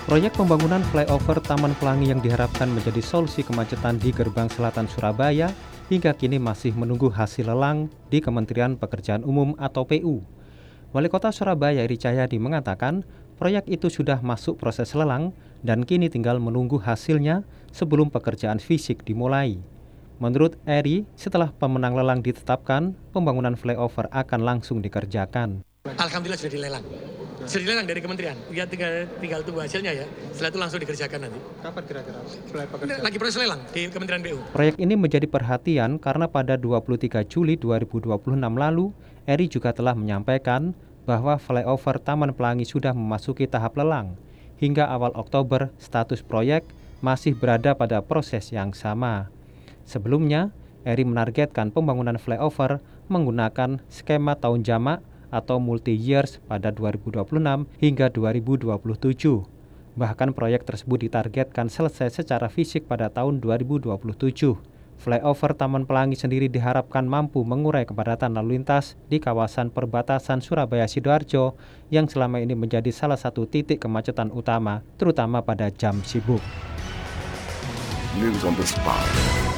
Proyek pembangunan flyover Taman Pelangi yang diharapkan menjadi solusi kemacetan di gerbang selatan Surabaya hingga kini masih menunggu hasil lelang di Kementerian Pekerjaan Umum atau PU. Wali Kota Surabaya Eri Cahyadi mengatakan proyek itu sudah masuk proses lelang dan kini tinggal menunggu hasilnya sebelum pekerjaan fisik dimulai. Menurut Eri, setelah pemenang lelang ditetapkan, pembangunan flyover akan langsung dikerjakan. Alhamdulillah sudah dilelang. Sudah dilelang dari kementerian. Ya tinggal tunggu hasilnya ya. Setelah itu langsung dikerjakan nanti. Kapan kira-kira mulai pekerjaan? Lagi proses lelang di Kementerian PU. Proyek ini menjadi perhatian karena pada 23 Juli 2026 lalu, Eri juga telah menyampaikan bahwa flyover Taman Pelangi sudah memasuki tahap lelang. Hingga awal Oktober, status proyek masih berada pada proses yang sama. Sebelumnya, Eri menargetkan pembangunan flyover menggunakan skema tahun jamak atau multi-years pada 2026 hingga 2027. Bahkan proyek tersebut ditargetkan selesai secara fisik pada tahun 2027. Flyover Taman Pelangi sendiri diharapkan mampu mengurai kepadatan lalu lintas di kawasan perbatasan Surabaya-Sidoarjo yang selama ini menjadi salah satu titik kemacetan utama, terutama pada jam sibuk. News on the spot.